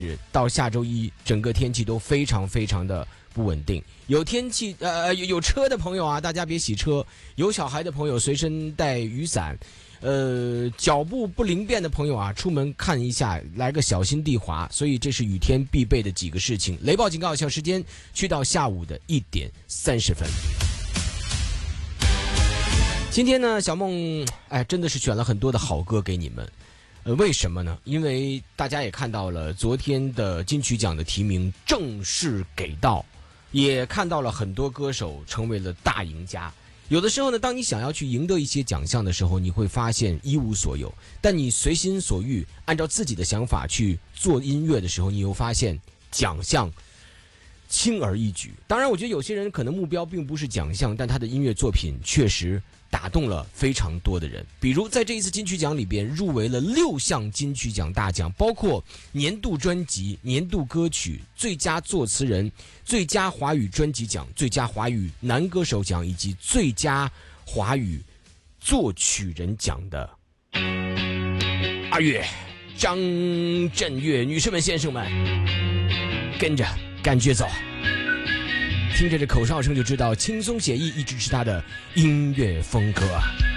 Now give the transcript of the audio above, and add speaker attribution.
Speaker 1: 到下周一，整个天气都非常非常的不稳定。有车的朋友啊，大家别洗车；有小孩的朋友随身带雨伞。脚步不灵便的朋友啊，出门看一下，来个小心地滑。所以这是雨天必备的几个事情。雷暴警告有效时间去到下午的1点30分。今天呢，小梦真的是选了很多的好歌给你们。为什么呢？因为大家也看到了昨天的金曲奖的提名正式给到，也看到了很多歌手成为了大赢家。有的时候呢，当你想要去赢得一些奖项的时候，你会发现一无所有。但你随心所欲，按照自己的想法去做音乐的时候，你又发现奖项轻而易举。当然，我觉得有些人可能目标并不是奖项，但他的音乐作品确实打动了非常多的人。比如在这一次金曲奖里边，入围了6项金曲奖大奖，包括年度专辑、年度歌曲、最佳作词人、最佳华语专辑奖、最佳华语男歌手奖以及最佳华语作曲人奖的2月张震岳。女士们先生们，跟着感觉走，听着这口哨声就知道轻松写意，一直是他的音乐风格。